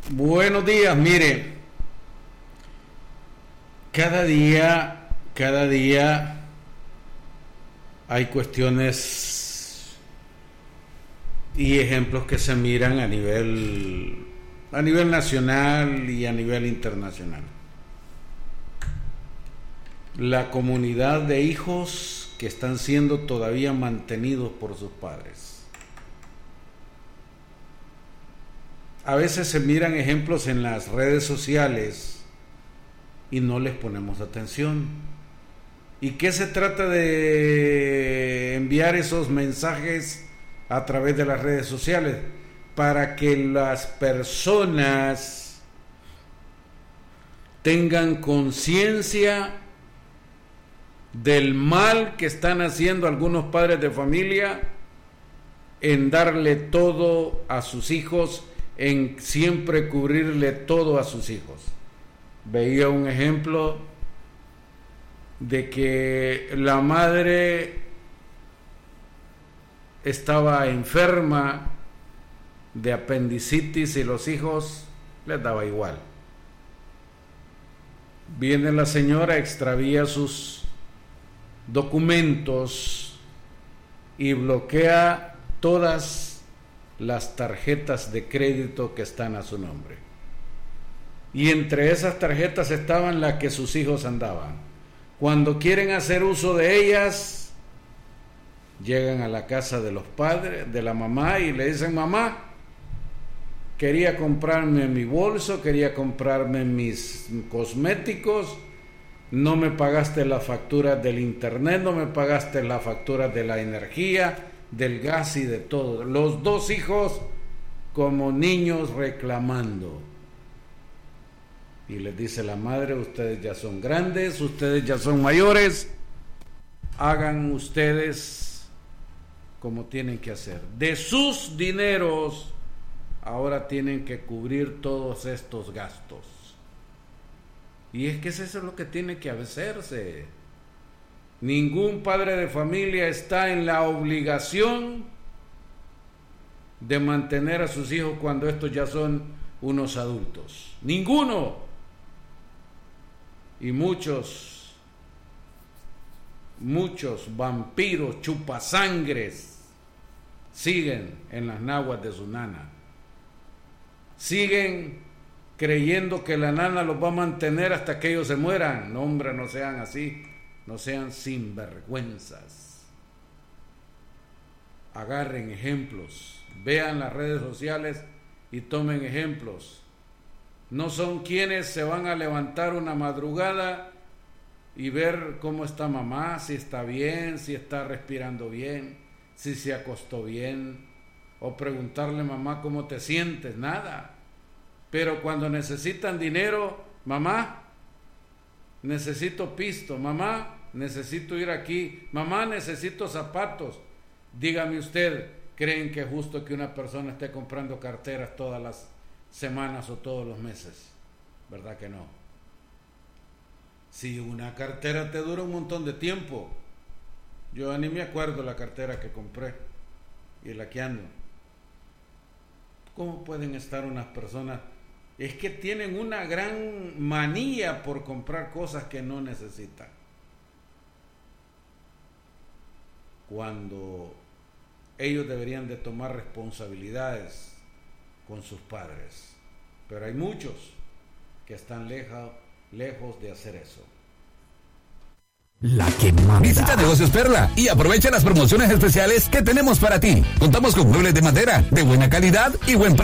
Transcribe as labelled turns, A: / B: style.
A: Buenos días, mire, cada día hay cuestiones y ejemplos que se miran a nivel nacional y a nivel internacional. La comunidad de hijos que están siendo todavía mantenidos por sus padres. A veces se miran ejemplos en las redes sociales y no les ponemos atención. ¿Y qué se trata de enviar esos mensajes a través de las redes sociales? Para que las personas tengan conciencia del mal que están haciendo algunos padres de familia en darle todo a sus hijos, en siempre cubrirle todo a sus hijos. Veía un ejemplo de que la madre estaba enferma de apendicitis y los hijos les daba igual. Viene la señora, extravía sus documentos y bloquea todas las tarjetas de crédito que están a su nombre. Y entre esas tarjetas estaban las que sus hijos andaban. Cuando quieren hacer uso de ellas, llegan a la casa de los padres, de la mamá, y le dicen: mamá, quería comprarme mi bolso, quería comprarme mis cosméticos, no me pagaste la factura del internet, no me pagaste la factura de la energía, del gas y de todo. Los dos hijos como niños reclamando. Y les dice la madre: ustedes ya son grandes, ustedes ya son mayores, hagan ustedes como tienen que hacer. De sus dineros ahora tienen que cubrir todos estos gastos. Y es que eso es lo que tiene que hacerse. Ningún padre de familia está en la obligación de mantener a sus hijos cuando estos ya son unos adultos. Ninguno. Y muchos vampiros, chupasangres, siguen en las naguas de su nana. Siguen creyendo que la nana los va a mantener hasta que ellos se mueran. No, hombre, no sean así. No sean sinvergüenzas. Agarren ejemplos, vean las redes sociales y tomen ejemplos. No son quienes se van a levantar una madrugada y ver cómo está mamá, si está bien, si está respirando bien, si se acostó bien, o preguntarle: mamá, ¿cómo te sientes? Nada. Pero cuando necesitan dinero: mamá, necesito pisto, mamá, necesito ir aquí, mamá, necesito zapatos. Dígame usted, ¿creen que es justo que una persona esté comprando carteras todas las semanas o todos los meses? ¿Verdad que no? Si una cartera te dura un montón de tiempo. Yo ni me acuerdo la cartera que compré y la que ando. ¿Cómo pueden estar unas personas? Es que tienen una gran manía por comprar cosas que no necesitan. Cuando ellos deberían de tomar responsabilidades con sus padres. Pero hay muchos que están lejos de hacer eso.
B: La que manda. Visita Negocios Perla y aprovecha las promociones especiales que tenemos para ti. Contamos con muebles de madera de buena calidad y buen precio.